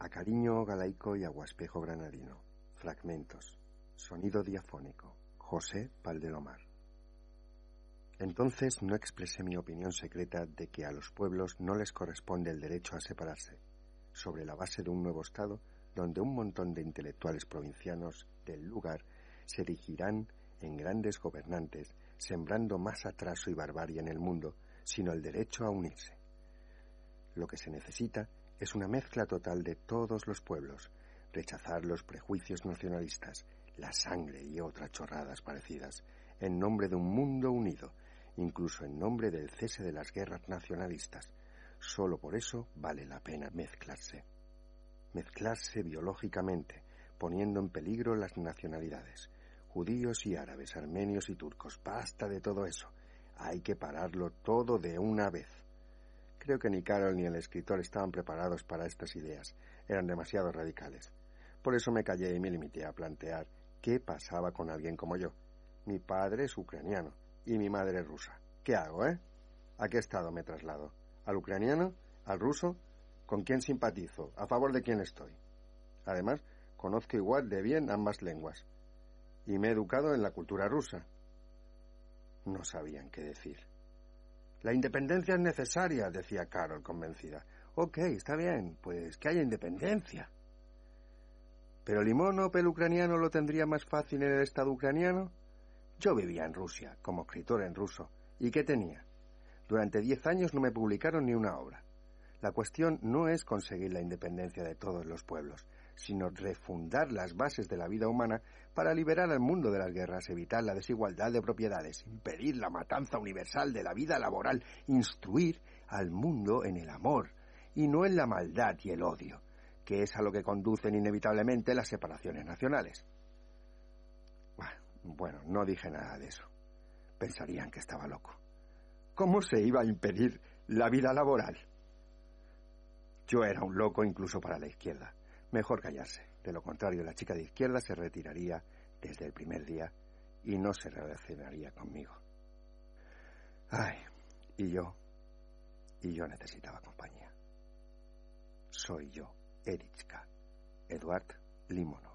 Acariño galaico y aguaspejo granadino. Fragmentos. Sonido diafónico. José Valdelomar. Entonces no expresé mi opinión secreta de que a los pueblos no les corresponde el derecho a separarse, sobre la base de un nuevo Estado donde un montón de intelectuales provincianos del lugar se erigirán en grandes gobernantes, sembrando más atraso y barbarie en el mundo, sino el derecho a unirse. Lo que se necesita es una mezcla total de todos los pueblos, rechazar los prejuicios nacionalistas, la sangre y otras chorradas parecidas, en nombre de un mundo unido, incluso en nombre del cese de las guerras nacionalistas. Solo por eso vale la pena mezclarse. Mezclarse biológicamente, poniendo en peligro las nacionalidades. Judíos y árabes, armenios y turcos, basta de todo eso. Hay que pararlo todo de una vez. Creo que ni Carol ni el escritor estaban preparados para estas ideas. Eran demasiado radicales. Por eso me callé y me limité a plantear qué pasaba con alguien como yo. Mi padre es ucraniano y mi madre es rusa. ¿Qué hago, ¿A qué estado me traslado? ¿Al ucraniano? ¿Al ruso? ¿Con quién simpatizo? ¿A favor de quién estoy? Además, conozco igual de bien ambas lenguas. Y me he educado en la cultura rusa. No sabían qué decir. La independencia es necesaria, decía Carol, convencida. Ok, está bien, pues que haya independencia. ¿Pero el limonopel ucraniano lo tendría más fácil en el Estado ucraniano? Yo vivía en Rusia, como escritor en ruso. ¿Y qué tenía? Durante 10 años no me publicaron ni una obra. La cuestión no es conseguir la independencia de todos los pueblos, sino refundar las bases de la vida humana para liberar al mundo de las guerras, evitar la desigualdad de propiedades, impedir la matanza universal de la vida laboral, instruir al mundo en el amor y no en la maldad y el odio, que es a lo que conducen inevitablemente las separaciones nacionales. Bueno, no dije nada de eso. Pensarían que estaba loco. ¿Cómo se iba a impedir la vida laboral? Yo era un loco incluso para la izquierda. Mejor callarse. De lo contrario, la chica de izquierda se retiraría desde el primer día y no se relacionaría conmigo. Y yo necesitaba compañía. Soy yo, Erichka, Eduard Limonov.